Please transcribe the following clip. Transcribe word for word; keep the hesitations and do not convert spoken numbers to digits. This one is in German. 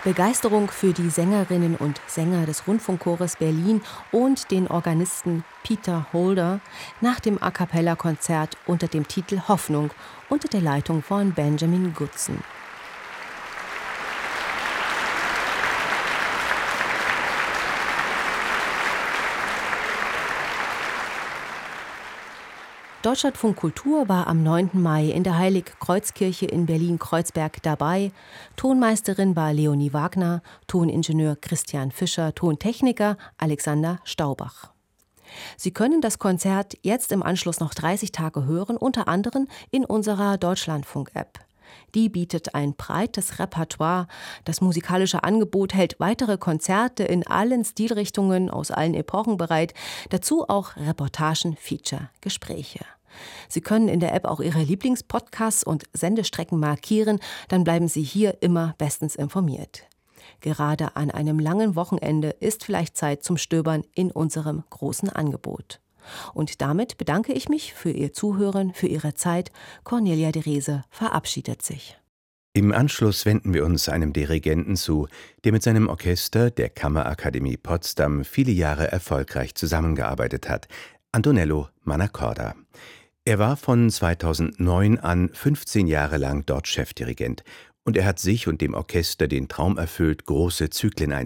Begeisterung für die Sängerinnen und Sänger des Rundfunkchores Berlin und den Organisten Peter Holder nach dem A-cappella-Konzert unter dem Titel Hoffnung unter der Leitung von Benjamin Goodson. Deutschlandfunk Kultur war am neunten Mai in der Heilig-Kreuz-Kirche in Berlin-Kreuzberg dabei. Tonmeisterin war Leonie Wagner, Toningenieur Christian Fischer, Tontechniker Alexander Staubach. Sie können das Konzert jetzt im Anschluss noch dreißig Tage hören, unter anderem in unserer Deutschlandfunk-App. Die bietet ein breites Repertoire. Das musikalische Angebot hält weitere Konzerte in allen Stilrichtungen aus allen Epochen bereit. Dazu auch Reportagen, Feature, Gespräche. Sie können in der App auch Ihre Lieblingspodcasts und Sendestrecken markieren, dann bleiben Sie hier immer bestens informiert. Gerade an einem langen Wochenende ist vielleicht Zeit zum Stöbern in unserem großen Angebot. Und damit bedanke ich mich für Ihr Zuhören, für Ihre Zeit. Cornelia Derese verabschiedet sich. Im Anschluss wenden wir uns einem Dirigenten zu, der mit seinem Orchester der Kammerakademie Potsdam viele Jahre erfolgreich zusammengearbeitet hat, Antonello Manaccorda. Er war von zweitausendneun an fünfzehn Jahre lang dort Chefdirigent und er hat sich und dem Orchester den Traum erfüllt, große Zyklen einzuführen.